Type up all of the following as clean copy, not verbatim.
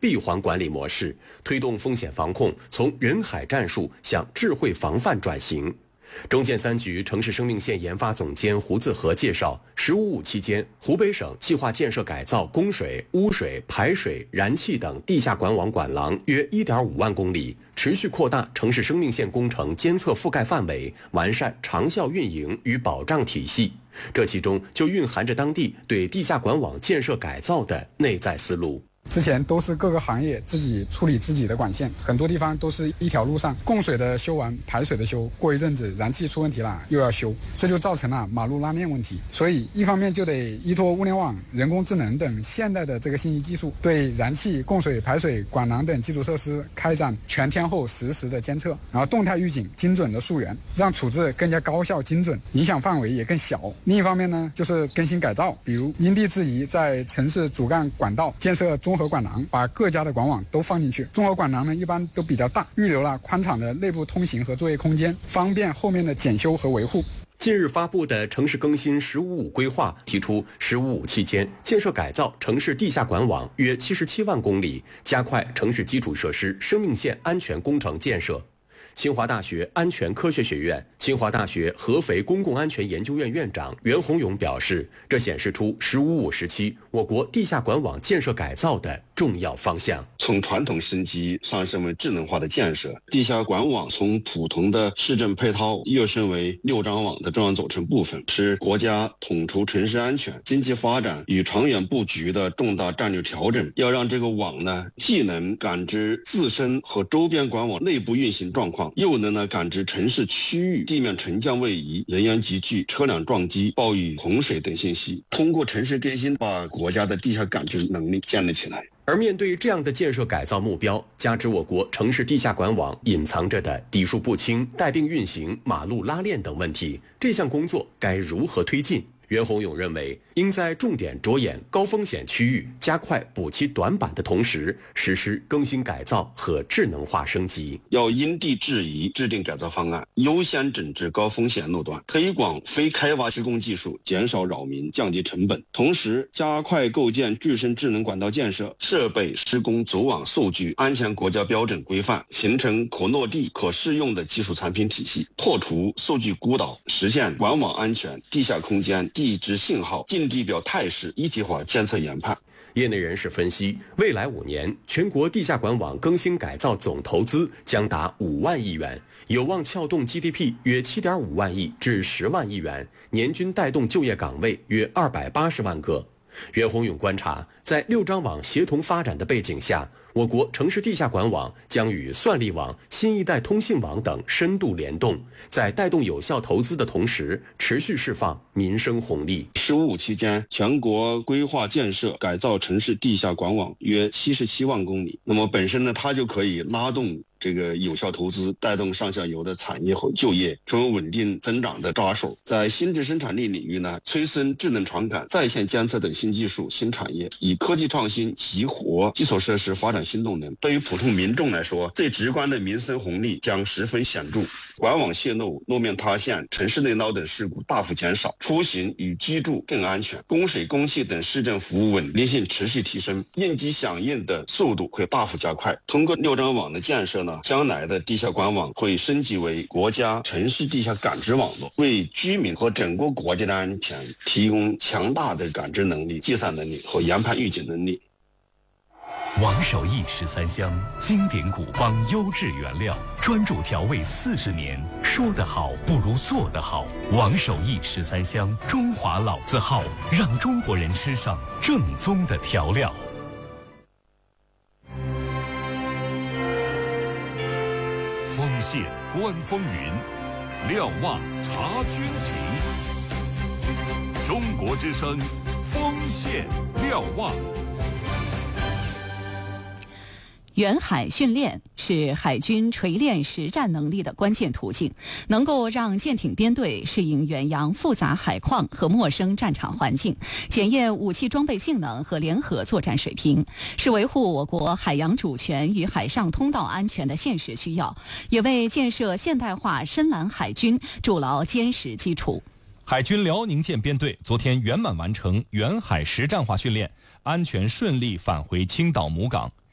闭环管理模式，推动风险防控从人海战术向智慧防范转型。中建3局城市生命线研发总监胡自和介绍，“15+5”期间，湖北省计划建设改造供水、污水、排水、燃气等地下管网管廊约1.5万公里，持续扩大城市生命线工程监测覆盖范围，完善长效运营与保障体系。这其中就蕴含着当地对地下管网建设改造的内在思路。 之前都是各个行业自己处理自己的管线，很多地方都是一条路上，供水的修完，排水的修，过一阵子燃气出问题了又要修，这就造成了马路拉链问题。所以一方面就得依托物联网、人工智能等现代的这个信息技术，对燃气、供水、排水、管廊等基础设施开展全天候实时的监测，然后动态预警、精准的溯源，让处置更加高效精准，影响范围也更小。另一方面呢，就是更新改造，比如因地制宜，在城市主干管道建设综合管廊，把各家的管网都放进去。综合管廊呢，一般都比较大，预留了宽敞的内部通行和作业空间，方便后面的检修和维护。 近日发布的城市更新“15+5”规划提出，“15+5”期间建设改造城市地下管网约77万公里，加快城市基础设施生命线安全工程建设。清华大学安全科学学院、清华大学合肥公共安全研究院院长袁宏勇表示，这显示出“15+5”时期我国地下管网建设改造的重要方向。 从传统升级上升为智能化的建设，地下管网从普通的市政配套跃升为6张网的重要组成部分，是国家统筹城市安全、经济发展与长远布局的重大战略调整。要让这个网呢，既能感知自身和周边管网内部运行状况，又能感知城市区域地面沉降位移、人员集聚、车辆撞击、暴雨、洪水等信息，通过城市更新把国家的地下感知能力建立起来。 而面对这样的建设改造目标，加之我国城市地下管网隐藏着的底数不清、带病运行、马路拉链等问题，这项工作该如何推进？袁宏勇认为，应在重点着眼高风险区域，加快补齐短板的同时，实施更新改造和智能化升级。 要因地制宜制定改造方案，优先整治高风险路段，推广非开挖施工技术，减少扰民，降低成本。同时，加快构建具身智能管道建设、设备、施工、走网数据安全国家标准规范，形成可落地、可适用的技术产品体系，破除数据孤岛，实现管网安全、地下空间、地质信号、近地表态势一体化监测研判。 业内人士分析，未来5年，全国地下管网更新改造总投资将达5万亿元，有望撬动 GDP 约7.5万亿至10万亿元，年均带动就业岗位约280万个。袁宏勇观察，在6张网协同发展的背景下，我国城市地下管网将与算力网、新一代通信网等深度联动，在带动有效投资的同时，持续释放民生红利。 “15+5”期间，全国规划建设改造城市地下管网约77万公里。那么本身呢，它就可以拉动这个有效投资，带动上下游的产业和就业，成为稳定增长的抓手。在新质生产力领域呢，催生智能传感、在线监测等新技术、新产业，以科技创新激活基础设施发展新动能。对于普通民众来说，最直观的民生红利将十分显著。管网泄漏、路面塌陷、城市内涝等事故大幅减少，出行与居住更安全，供水、供气等市政服务稳定性持续提升，应急响应的速度会大幅加快。通过6张网的建设呢，将来的地下管网会升级为国家城市地下感知网络，为居民和整个国家的安全提供强大的感知能力、计算能力和研判预警能力。 王守义13香，经典古方优质原料，专注调味40年，说得好不如做得好。王守义13香，中华老字号，让中国人吃上正宗的调料。 锋线观风云，瞭望察军情。中国之声，锋线瞭望。 远海训练是海军锤炼实战能力的关键途径，能够让舰艇编队适应远洋复杂海况和陌生战场环境，检验武器装备性能和联合作战水平，是维护我国海洋主权与海上通道安全的现实需要，也为建设现代化深蓝海军筑牢坚实基础。 海军辽宁舰编队昨天圆满完成远海实战化训练，安全顺利返回青岛母港。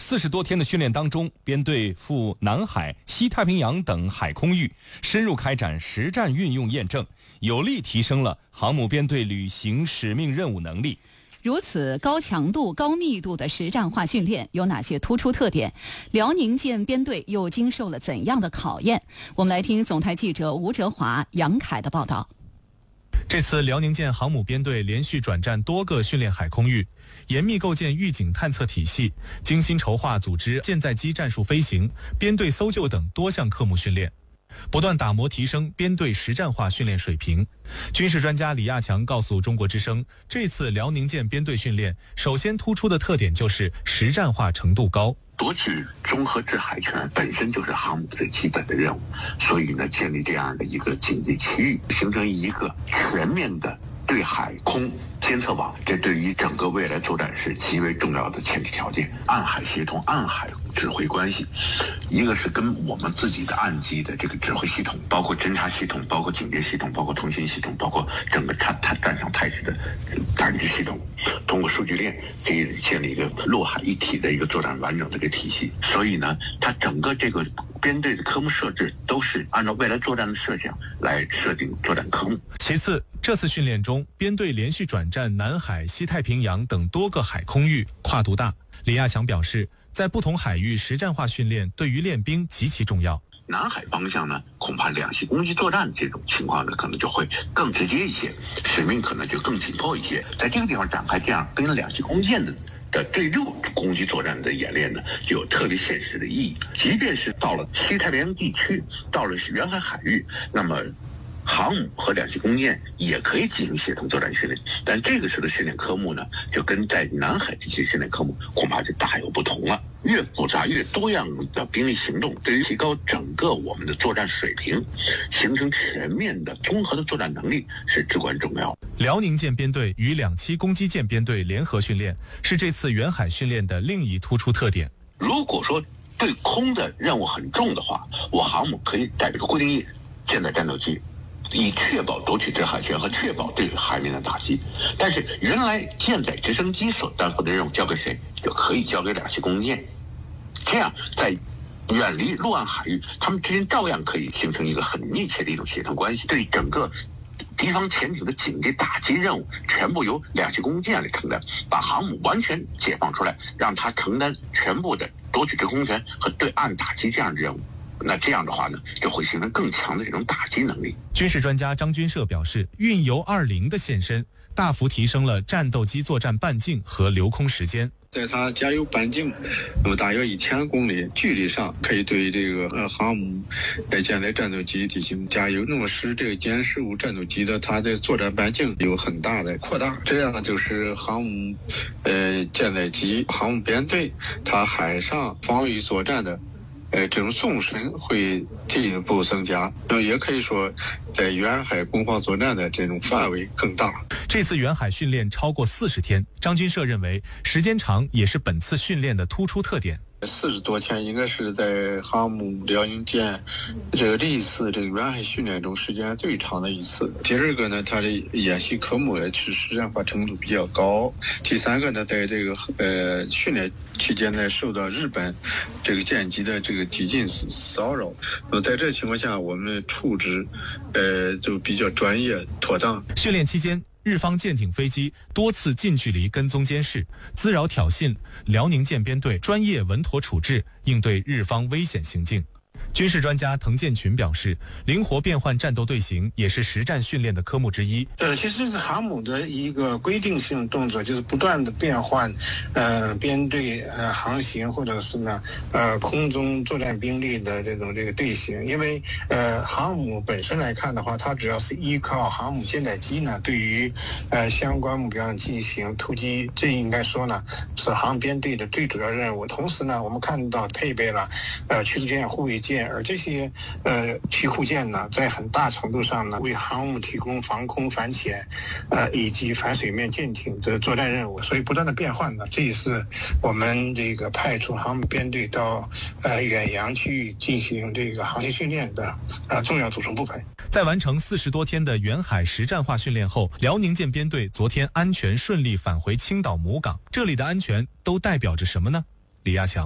40多天的训练当中，编队赴南海、西太平洋等海空域，深入开展实战运用验证，有力提升了航母编队履行使命任务能力。 如此高强度、高密度的实战化训练有哪些突出特点？辽宁舰编队又经受了怎样的考验？我们来听总台记者吴哲华、杨凯的报道。 这次辽宁舰航母编队连续转战多个训练海空域，严密构建预警探测体系，精心筹划组织舰载机战术飞行、编队搜救等多项科目训练，不断打磨提升编队实战化训练水平。军事专家李亚强告诉中国之声，这次辽宁舰编队训练首先突出的特点就是实战化程度高。 夺取综合制海权本身就是航母最基本的任务，所以呢，建立这样的一个警戒区域，形成一个全面的对海空监测网，这对于整个未来作战是极为重要的前提条件。岸海协同、岸海指挥关系，一个是跟我们自己的岸基的这个指挥系统，包括侦察系统，包括警戒系统，包括通信系统，包括整个战场态势的感知系统，通过数据链建立一个陆海一体的一个作战完整的一个体系。所以呢，它整个这个编队的科目设置都是按照未来作战的设想来设定作战科目。 其次，这次训练中，编队连续转战南海、西太平洋等多个海空域，跨度大。李亚强表示，在不同海域实战化训练对于练兵极其重要。 南海方向呢，恐怕两栖攻击作战这种情况呢，可能就会更直接一些，使命可能就更紧迫一些。在这个地方展开这样跟两栖攻舰的对陆攻击作战的演练呢，就有特别现实的意义。即便是到了西太平洋地区，到了远海海域，那么航母和两栖攻舰也可以进行协同作战训练，但这个时候的训练科目呢，就跟在南海地区训练科目恐怕就大有不同了。越复杂越多样的兵力行动，对于提高整个我们的作战水平，形成全面的综合的作战能力是至关重要。 辽宁舰编队与两栖攻击舰编队联合训练是这次远海训练的另一突出特点。 如果说对空的任务很重的话，我航母可以带这个固定翼舰载战斗机，以确保夺取制海权和确保对海面的打击。但是原来舰载直升机所担负的任务交给谁，就可以交给两栖攻舰。这样在远离陆岸海域，他们之间照样可以形成一个很密切的一种协同关系。对整个敌方潜艇的警戒打击任务全部由两栖攻舰来承担，把航母完全解放出来，让它承担全部的夺取制空权和对岸打击这样的任务。那这样的话呢，就会形成更强的这种打击能力。 军事专家张军社表示，运油20的现身大幅提升了战斗机作战半径和留空时间。 在它加油半径那么大约1000公里距离上，可以对这个航母舰载战斗机进行加油，那么使这个歼15战斗机的它的作战半径有很大的扩大，这样就是航母舰载机航母编队它海上防御作战的这种纵深会进一步增加，那么也可以说在远海攻防作战的这种范围更大。 这次远海训练超过40天，张军社认为时间长也是本次训练的突出特点。 40多天应该是在航母辽宁舰这一次这个远海训练中时间最长的一次。第二个呢，它的演习科目也是实战化程度比较高。第三个呢，在这个训练期间呢，受到日本这个舰机的这个激进骚扰。在这情况下，我们处置就比较专业妥当。 训练期间，日方舰艇飞机多次近距离跟踪监视、滋扰挑衅，辽宁舰编队专业稳妥处置，应对日方危险行径。军事专家滕建群表示，灵活变换战斗队形也是实战训练的科目之一。 其实是航母的一个规定性动作，就是不断的变换编队航行或者是呢空中作战兵力的这个队形。因为航母本身来看的话，它主要是依靠航母舰载机呢对于相关目标进行突击，这应该说呢是航编队的最主要任务。同时呢，我们看到配备了驱逐舰、护卫舰，而这些驱护舰呢，在很大程度上呢，为航母提供防空、反潜以及反水面舰艇的作战任务，所以不断的变换呢，这也是我们这个派出航母编队到远洋区域进行这个航行训练的重要组成部分。 在完成40多天的远海实战化训练后，辽宁舰编队昨天安全顺利返回青岛母港。这里的安全都代表着什么呢？李亚强。